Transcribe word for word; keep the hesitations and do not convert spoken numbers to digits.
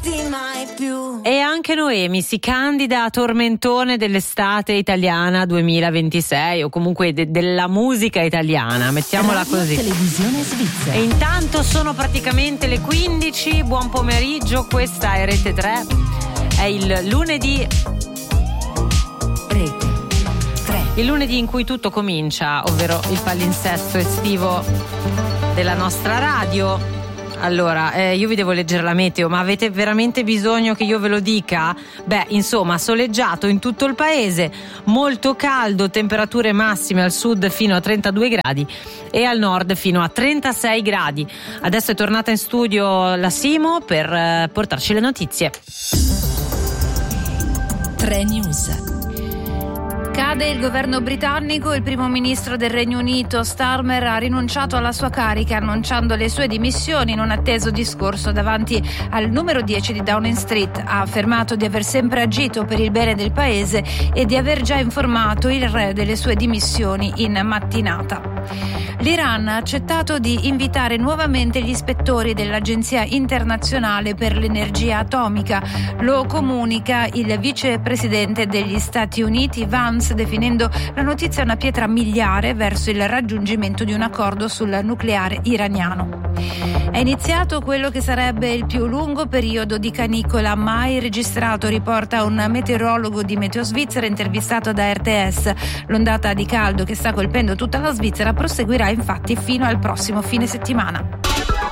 mai più. E anche Noemi si candida a tormentone dell'estate italiana duemilaventisei, o comunque de- della musica italiana, mettiamola Radio così. Televisione Svizzera. E intanto sono praticamente le quindici, buon pomeriggio, questa è Rete tre, è il lunedì, Rete tre. il lunedì in cui tutto comincia, ovvero il palinsesto estivo della nostra radio. Allora, eh, io vi devo leggere la meteo, ma avete veramente bisogno che io ve lo dica? Beh, insomma, soleggiato in tutto il paese, molto caldo, temperature massime al sud fino a trentadue gradi e al nord fino a trentasei gradi. Adesso è tornata in studio la Simo per eh, portarci le notizie. tre News. Cade il governo britannico, il primo ministro del Regno Unito Starmer ha rinunciato alla sua carica annunciando le sue dimissioni in un atteso discorso davanti al numero dieci di Downing Street. Ha affermato di aver sempre agito per il bene del paese e di aver già informato il re delle sue dimissioni in mattinata. L'Iran ha accettato di invitare nuovamente gli ispettori dell'Agenzia internazionale per l'energia atomica. Lo comunica il vicepresidente degli Stati Uniti Vance, definendo la notizia una pietra miliare verso il raggiungimento di un accordo sul nucleare iraniano. È iniziato quello che sarebbe il più lungo periodo di canicola mai registrato, riporta un meteorologo di Meteo Svizzera intervistato da R T S. L'ondata di caldo che sta colpendo tutta la Svizzera proseguirà infatti fino al prossimo fine settimana.